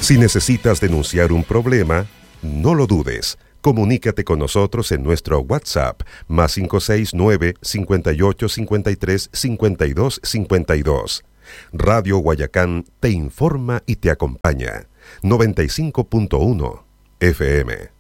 Si necesitas denunciar un problema, no lo dudes. Comunícate con nosotros en nuestro WhatsApp, más 569-5853-5252. Radio Guayacán te informa y te acompaña. 95.1 FM.